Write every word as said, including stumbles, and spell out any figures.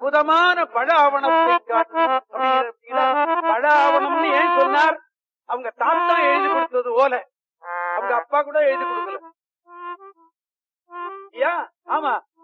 அற்புதமான பழ ஆவணத்தை பழ ஆவணம்னு ஏன் சொன்னார்? அவங்க தாத்தா எழுதி கொடுத்தது போல, அவங்க அப்பா கூட எழுதி கொடுக்கல. ஆமா,